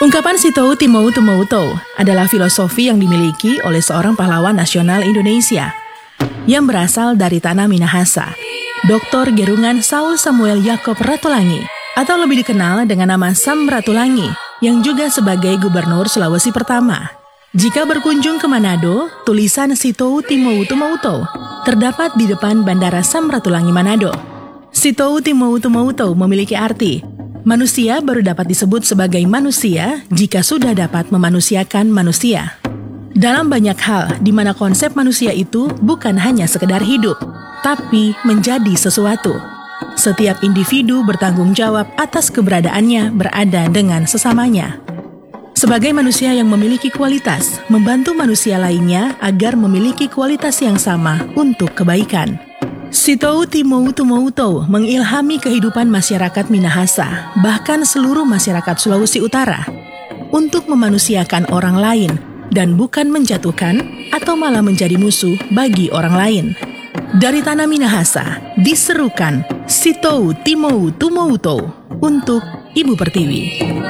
Ungkapan Sitou Timou Tumoutou adalah filosofi yang dimiliki oleh seorang pahlawan nasional Indonesia yang berasal dari tanah Minahasa, Dr. Gerungan Saul Samuel Yaakob Ratulangi, atau lebih dikenal dengan nama Sam Ratulangi, yang juga sebagai Gubernur Sulawesi Pertama. Jika berkunjung ke Manado, tulisan Sitou Timou Tumoutou terdapat di depan Bandara Sam Ratulangi Manado. Sitou Timou Tumoutou memiliki arti manusia baru dapat disebut sebagai manusia jika sudah dapat memanusiakan manusia. Dalam banyak hal di mana konsep manusia itu bukan hanya sekedar hidup, tapi menjadi sesuatu. Setiap individu bertanggung jawab atas keberadaannya berada dengan sesamanya. Sebagai manusia yang memiliki kualitas, membantu manusia lainnya agar memiliki kualitas yang sama untuk kebaikan. Sitou Timou Tumoutou mengilhami kehidupan masyarakat Minahasa, bahkan seluruh masyarakat Sulawesi Utara, untuk memanusiakan orang lain dan bukan menjatuhkan atau malah menjadi musuh bagi orang lain. Dari tanah Minahasa, diserukan Sitou Timou Tumoutou untuk Ibu Pertiwi.